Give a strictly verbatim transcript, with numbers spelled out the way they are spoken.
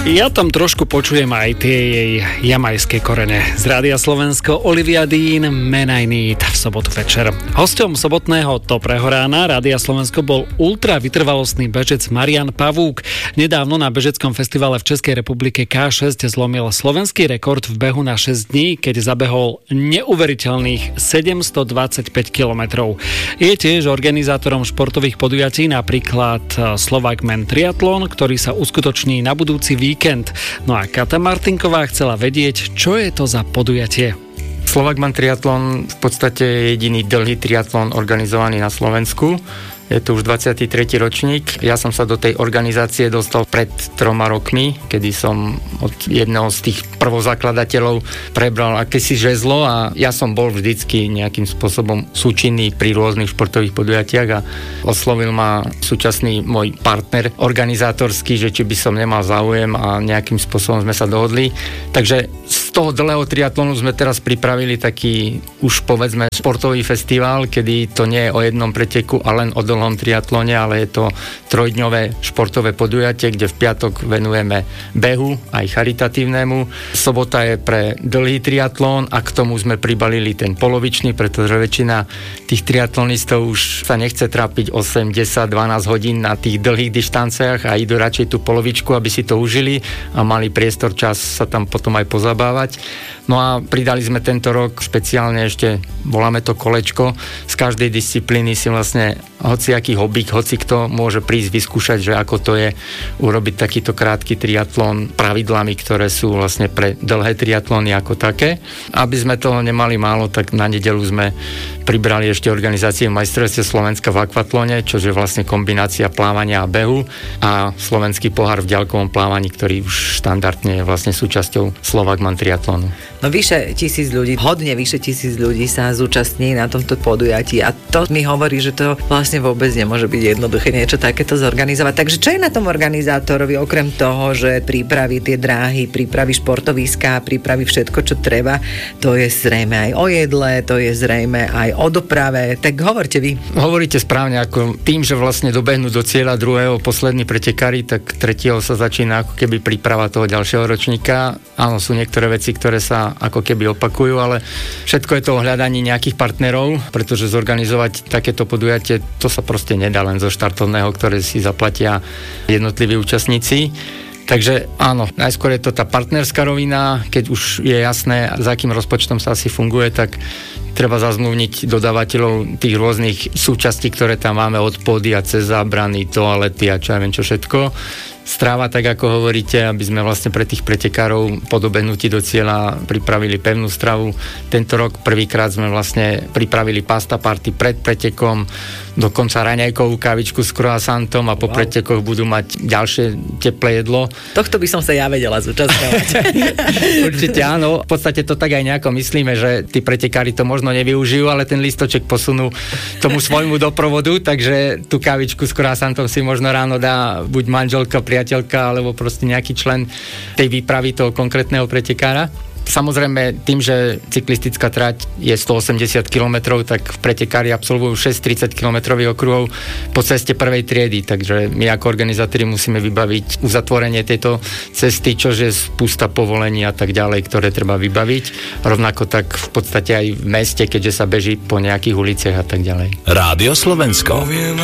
Ja tam trošku počujem aj tie jej jamajské korene. Z Rádia Slovensko Olivia Dean, Man I Need v sobotu večer. Hosťom sobotného Dobrého rána Rádia Slovensko bol ultra vytrvalostný bežec Marian Pavúk. Nedávno na bežeckom festivale v Českej republike ká šesť zlomil slovenský rekord v behu na šesť dní, keď zabehol neuveriteľných sedemstodvadsaťpäť kilometrov. Je tiež organizátorom športových podujatí, napríklad Slovak Man Triathlon, ktorý sa uskutoční na budúci víkend. No a Kata Martinková chcela vedieť, čo je to za podujatie. Slovak Man Triathlon v podstate je jediný dlhý triatlon organizovaný na Slovensku. Je to už dvadsiaty tretí ročník. Ja som sa do tej organizácie dostal pred troma rokmi, kedy som od jedného z tých prvozakladateľov prebral akési žezlo a ja som bol vždycky nejakým spôsobom súčinný pri rôznych športových podujatiach a oslovil ma súčasný môj partner organizátorský, že či by som nemal záujem a nejakým spôsobom sme sa dohodli. Takže z toho dlhého triatlonu sme teraz pripravili taký už povedzme športový festival, kedy to nie je o jednom preteku a len o dlhom triatlone, ale je to trojdňové športové podujatie, kde v piatok venujeme behu, aj charitatívnemu. Sobota je pre dlhý triatlón a k tomu sme pribalili ten polovičný, pretože väčšina tých triatlonistov už sa nechce trápiť osem, desať, dvanásť hodín na tých dlhých dištanciách a idú radšej tú polovičku, aby si to užili a mali priestor, čas sa tam potom aj pozabávať. No a pridali sme tento rok špeciálne ešte, voláme to kolečko, z každej disciplíny si vlastne hociaký hobík, hoci kto môže prísť vyskúšať, že ako to je urobiť takýto krátky triatlon pravidlami, ktoré sú vlastne pre dlhé triatlony ako také. Aby sme toho nemali málo, tak na nedeľu sme pribrali ešte organizáciu majstrovstiev Slovenska v akvatlone, čo je vlastne kombinácia plávania a behu a slovenský pohár v ďalkovom plávaní, ktorý už štandardne je vlastne súčasťou Slovak Man Triatlonu. No vyše tisíc ľudí, hodne vyše tisíc ľudí sa zúčastní na tomto podujatí a to mi hovorí, že to vlastne vôbec nemôže byť jednoduché niečo takéto zorganizovať. Takže čo je na tom organizátorovi, okrem toho, že pripraví tie dráhy, pripraví športoviská, pripraví všetko, čo treba, to je zrejme aj o jedle, to je zrejme aj o doprave, tak hovorte vy. Hovoríte správne, ako tým, že vlastne dobehnú do cieľa druhého poslední pretekári, tak tretieho sa začína ako keby príprava toho ďalšieho ročníka. Áno, sú niektoré veci, ktoré sa ako keby opakujú, ale všetko je to o hľadaní nejakých partnerov, pretože zorganizovať takéto podujatie, to sa proste nedá len zo štartovného, ktoré si zaplatia jednotliví účastníci. Takže áno, najskôr je to tá partnerská rovina, keď už je jasné, za akým rozpočtom sa asi funguje, tak treba zazmluvniť dodávateľov tých rôznych súčastí, ktoré tam máme od pódia cez zábrany, toalety a čo ja viem čo všetko. Stráva, tak ako hovoríte, aby sme vlastne pre tých pretekárov po dobehnutí do cieľa pripravili pevnú stravu. Tento rok prvýkrát sme vlastne pripravili pasta party pred pretekom, dokonca raňajkovú kávičku s croissantom a po wow. pretekoch budú mať ďalšie teplé jedlo. Tohto by som sa ja vedela zúčastňovať. Určite áno. V podstate to tak aj nejako myslíme, že tí pretekári to možno nevyužijú, ale ten listoček posunú tomu svojmu doprovodu, takže tú kávičku s croissantom si možno ráno dá buď manželka, priateľka, alebo proste nejaký člen tej výpravy toho konkrétneho pretekára. Samozrejme, tým, že cyklistická trať je stoosemdesiat kilometrov, tak pretekári absolvujú šesť tridsať kilometrových okruhov po ceste prvej triedy, takže my ako organizátori musíme vybaviť uzatvorenie tejto cesty, čože je spústa povolení a tak ďalej, ktoré treba vybaviť. Rovnako tak v podstate aj v meste, keďže sa beží po nejakých uliciach a tak ďalej. Rádio Slovensko.